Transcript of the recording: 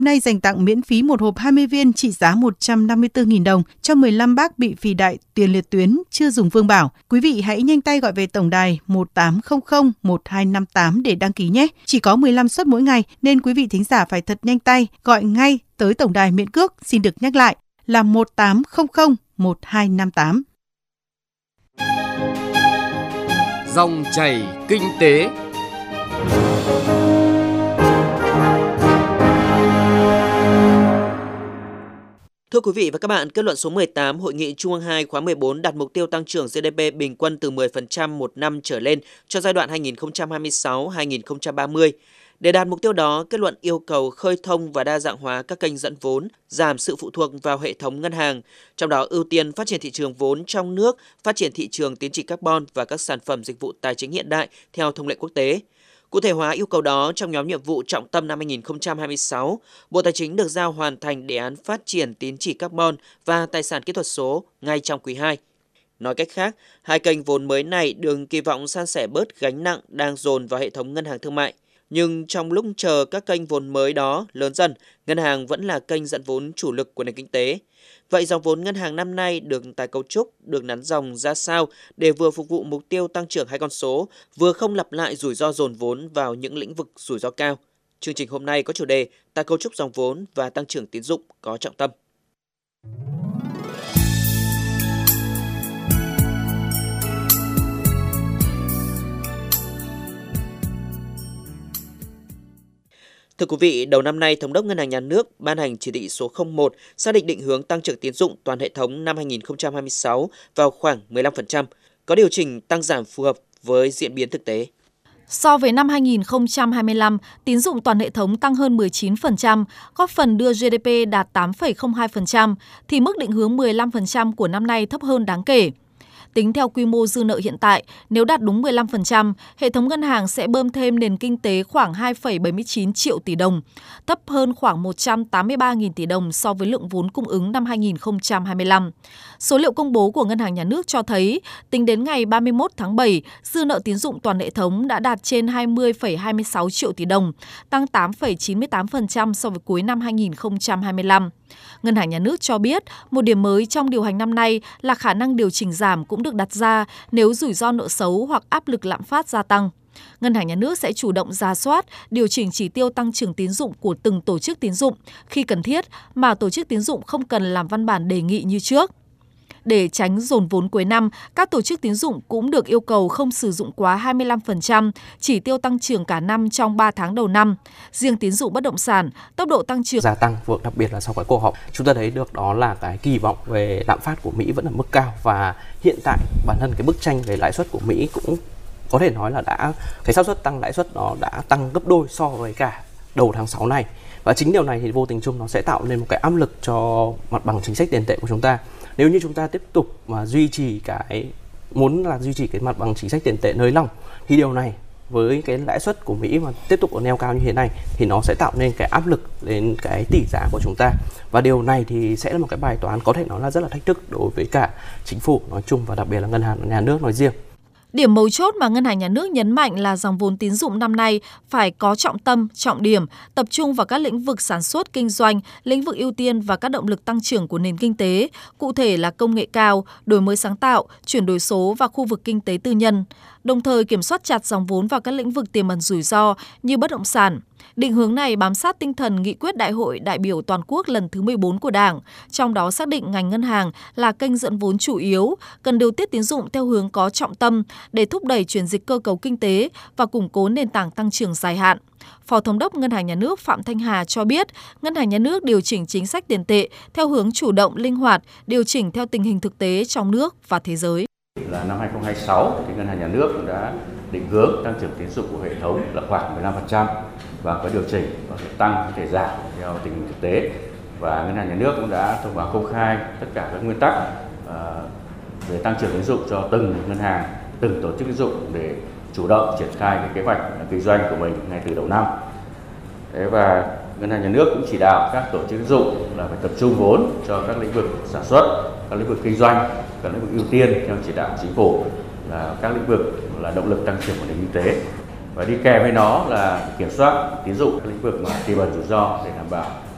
nay dành tặng miễn phí một hộp 20 viên trị giá 154.000 đồng cho 15 bác bị phì đại tiền liệt tuyến chưa dùng vương bảo. Quý vị hãy nhanh tay gọi về tổng đài 1800 1258 để đăng ký nhé. Chỉ có 15 suất mỗi ngày nên quý vị thính giả phải thật nhanh tay gọi ngay tới tổng đài miễn cước. Xin được nhắc lại là 1800 1258. Dòng chảy kinh tế. Thưa quý vị và các bạn, kết luận số 18 Hội nghị Trung ương 2 khóa 14 đặt mục tiêu tăng trưởng GDP bình quân từ 10% một năm trở lên cho giai đoạn 2026-2030. Để đạt mục tiêu đó, kết luận yêu cầu khơi thông và đa dạng hóa các kênh dẫn vốn, giảm sự phụ thuộc vào hệ thống ngân hàng, trong đó ưu tiên phát triển thị trường vốn trong nước, phát triển thị trường tín chỉ carbon và các sản phẩm dịch vụ tài chính hiện đại theo thông lệ quốc tế. Cụ thể hóa yêu cầu đó trong nhóm nhiệm vụ trọng tâm năm 2026, Bộ Tài chính được giao hoàn thành đề án phát triển tín chỉ carbon và tài sản kỹ thuật số ngay trong quý 2. Nói cách khác, hai kênh vốn mới này được kỳ vọng san sẻ bớt gánh nặng đang dồn vào hệ thống ngân hàng thương mại. Nhưng trong lúc chờ các kênh vốn mới đó lớn dần, ngân hàng vẫn là kênh dẫn vốn chủ lực của nền kinh tế. Vậy dòng vốn ngân hàng năm nay được tái cấu trúc, được nắn dòng ra sao để vừa phục vụ mục tiêu tăng trưởng hai con số, vừa không lặp lại rủi ro dồn vốn vào những lĩnh vực rủi ro cao? Chương trình hôm nay có chủ đề tái cấu trúc dòng vốn và tăng trưởng tín dụng có trọng tâm. Thưa quý vị, đầu năm nay, Thống đốc Ngân hàng Nhà nước ban hành chỉ thị số 01 xác định định hướng tăng trưởng tín dụng toàn hệ thống năm 2026 vào khoảng 15%, có điều chỉnh tăng giảm phù hợp với diễn biến thực tế. So với năm 2025, tín dụng toàn hệ thống tăng hơn 19%, góp phần đưa GDP đạt 8,02%, thì mức định hướng 15% của năm nay thấp hơn đáng kể. Tính theo quy mô dư nợ hiện tại, nếu đạt đúng 15%, hệ thống ngân hàng sẽ bơm thêm nền kinh tế khoảng 2,79 triệu tỷ đồng, thấp hơn khoảng 183.000 tỷ đồng so với lượng vốn cung ứng năm 2025. Số liệu công bố của Ngân hàng Nhà nước cho thấy, tính đến ngày 31 tháng 7, dư nợ tín dụng toàn hệ thống đã đạt trên 20,26 triệu tỷ đồng, tăng 8,98% so với cuối năm 2025. Ngân hàng Nhà nước cho biết, một điểm mới trong điều hành năm nay là khả năng điều chỉnh giảm cũng được đặt ra nếu rủi ro nợ xấu hoặc áp lực lạm phát gia tăng. Ngân hàng Nhà nước sẽ chủ động rà soát, điều chỉnh chỉ tiêu tăng trưởng tín dụng của từng tổ chức tín dụng khi cần thiết mà tổ chức tín dụng không cần làm văn bản đề nghị như trước. Để tránh dồn vốn cuối năm, các tổ chức tín dụng cũng được yêu cầu không sử dụng quá 25% chỉ tiêu tăng trưởng cả năm trong 3 tháng đầu năm. Riêng tín dụng bất động sản, tốc độ tăng trưởng gia tăng, đặc biệt là sau cái cuộc họp, chúng ta thấy được đó là cái kỳ vọng về lạm phát của Mỹ vẫn ở mức cao, và hiện tại bản thân cái bức tranh về lãi suất của Mỹ cũng có thể nói là cái xác suất tăng lãi suất nó đã tăng gấp đôi so với cả đầu tháng 6 này. Và chính điều này thì vô tình chung nó sẽ tạo nên một cái áp lực cho mặt bằng chính sách tiền tệ của chúng ta. Nếu như chúng ta tiếp tục mà duy trì cái mặt bằng chính sách tiền tệ nới lỏng, thì điều này với cái lãi suất của Mỹ mà tiếp tục ở neo cao như thế này thì nó sẽ tạo nên cái áp lực lên cái tỷ giá của chúng ta. Và điều này thì sẽ là một cái bài toán có thể nói là rất là thách thức đối với cả chính phủ nói chung và đặc biệt là Ngân hàng Nhà nước nói riêng. Điểm mấu chốt mà Ngân hàng Nhà nước nhấn mạnh là dòng vốn tín dụng năm nay phải có trọng tâm, trọng điểm, tập trung vào các lĩnh vực sản xuất, kinh doanh, lĩnh vực ưu tiên và các động lực tăng trưởng của nền kinh tế, cụ thể là công nghệ cao, đổi mới sáng tạo, chuyển đổi số và khu vực kinh tế tư nhân. Đồng thời kiểm soát chặt dòng vốn vào các lĩnh vực tiềm ẩn rủi ro như bất động sản. Định hướng này bám sát tinh thần nghị quyết Đại hội đại biểu toàn quốc lần thứ 14 của Đảng, trong đó xác định ngành ngân hàng là kênh dẫn vốn chủ yếu, cần điều tiết tín dụng theo hướng có trọng tâm để thúc đẩy chuyển dịch cơ cấu kinh tế và củng cố nền tảng tăng trưởng dài hạn. Phó Thống đốc Ngân hàng Nhà nước Phạm Thanh Hà cho biết, Ngân hàng Nhà nước điều chỉnh chính sách tiền tệ theo hướng chủ động, linh hoạt, điều chỉnh theo tình hình thực tế trong nước và thế giới. Là năm 2026 thì Ngân hàng Nhà nước đã định hướng tăng trưởng tín dụng của hệ thống là khoảng 15%, và có điều chỉnh, có thể tăng, có thể giảm theo tình hình thực tế. Và Ngân hàng Nhà nước cũng đã thông báo công khai tất cả các nguyên tắc về tăng trưởng tín dụng cho từng ngân hàng, từng tổ chức tín dụng để chủ động triển khai cái kế hoạch kinh doanh của mình ngay từ đầu năm. Và Ngân hàng Nhà nước cũng chỉ đạo các tổ chức tín dụng là phải tập trung vốn cho các lĩnh vực sản xuất, các lĩnh vực kinh doanh, các lĩnh vực ưu tiên theo chỉ đạo chính phủ, là các lĩnh vực là động lực tăng trưởng của nền kinh tế. Và đi kèm với nó là kiểm soát tín dụng các lĩnh vực mà tiềm ẩn rủi ro để đảm bảo